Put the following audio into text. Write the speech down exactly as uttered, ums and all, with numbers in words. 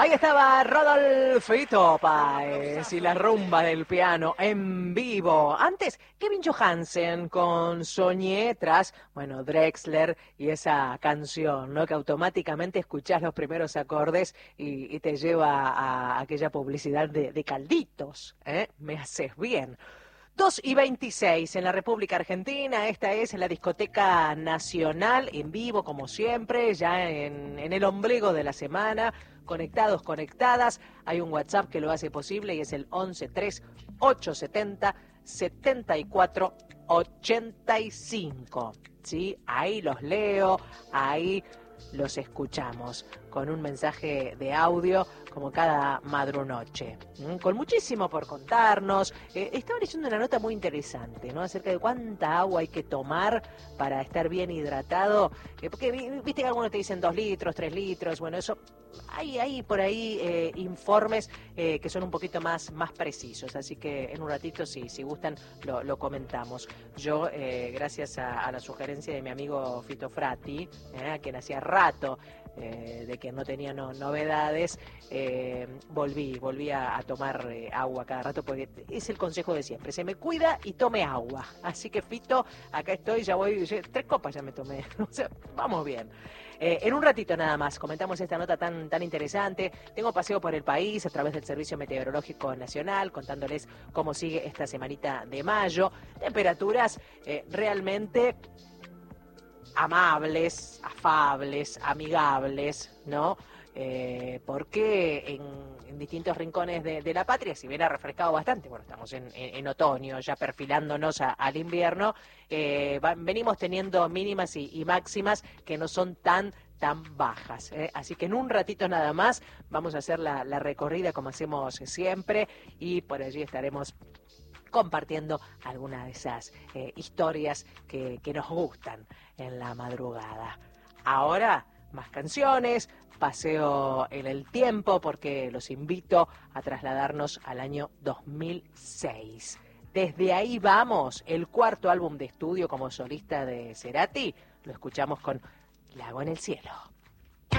Ahí estaba Rodolfito Páez y la rumba del piano en vivo. Antes, Kevin Johansen con Soñé tras, bueno, Drexler y esa canción, ¿no? Que automáticamente escuchás los primeros acordes y, y te lleva a aquella publicidad de, de calditos, ¿eh? Me haces bien. dos y veintiséis en la República Argentina, esta es la discoteca nacional en vivo como siempre, ya en, en el ombligo de la semana, conectados, conectadas, hay un WhatsApp que lo hace posible y es el once tres ocho setenta setenta y cuatro ochenta y cinco, ¿sí? Ahí los leo, ahí los escuchamos con un mensaje de audio como cada madrunoche, ¿m? Con muchísimo por contarnos. Eh, estaba leyendo una nota muy interesante, ¿no? Acerca de cuánta agua hay que tomar para estar bien hidratado, eh, porque viste que algunos te dicen dos litros, tres litros, bueno, eso hay, hay por ahí eh, informes eh, que son un poquito más, más precisos, así que en un ratito, si, si gustan, lo, lo comentamos. Yo, eh, gracias a, a la sugerencia de mi amigo Fito Frati, eh, quien hacía rato eh, de que no tenía no, novedades, eh, volví, volví a, a tomar eh, agua cada rato, porque es el consejo de siempre, se me cuida y tome agua. Así que Fito, acá estoy, ya voy, ya, tres copas ya me tomé, o sea, vamos bien. Eh, en un ratito nada más comentamos esta nota tan, tan interesante. Tengo paseo por el país a través del Servicio Meteorológico Nacional, contándoles cómo sigue esta semanita de mayo. Temperaturas eh, realmente amables, afables, amigables, ¿no? Eh, porque en, en distintos rincones de, de la patria, si bien ha refrescado bastante, bueno, estamos en, en, en otoño, ya perfilándonos a, al invierno, eh, va, venimos teniendo mínimas y, y máximas que no son tan tan bajas, ¿eh? Así que en un ratito nada más vamos a hacer la, la recorrida como hacemos siempre y por allí estaremos compartiendo algunas de esas eh, historias que, que nos gustan en la madrugada. Ahora, más canciones, paseo en el tiempo, porque los invito a trasladarnos al año dos mil seis. Desde ahí vamos, el cuarto álbum de estudio como solista de Cerati, lo escuchamos con Lago en el cielo.